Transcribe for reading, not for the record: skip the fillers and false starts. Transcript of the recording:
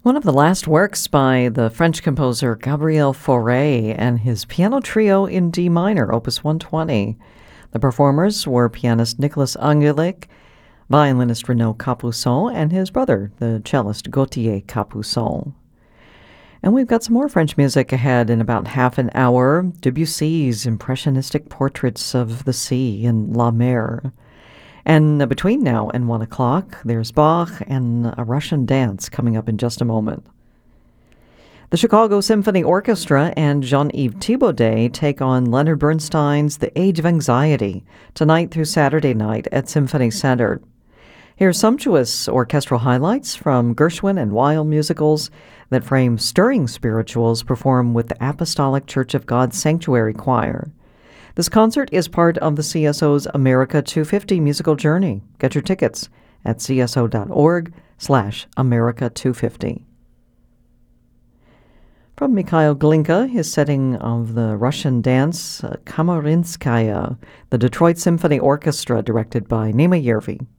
One of the last works by the French composer Gabriel Fauré and his piano trio in D minor, Opus 120. The performers were pianist Nicolas Angelique, violinist Renaud Capuçon, and his brother, the cellist Gauthier Capuçon. And we've got some more French music ahead in about half an hour. Debussy's impressionistic portraits of the sea in La Mer. And between now and 1 o'clock, there's Bach and a Russian dance coming up in just a moment. The Chicago Symphony Orchestra and Jean-Yves Thibaudet take on Leonard Bernstein's The Age of Anxiety tonight through Saturday night at Symphony Center. Here's sumptuous orchestral highlights from Gershwin and Weill musicals that frame stirring spirituals performed with the Apostolic Church of God Sanctuary Choir. This concert is part of the CSO's America 250 musical journey. Get your tickets at cso.org/America250. From Mikhail Glinka, his setting of the Russian dance Kamarinskaya, the Detroit Symphony Orchestra directed by Nima Yervi.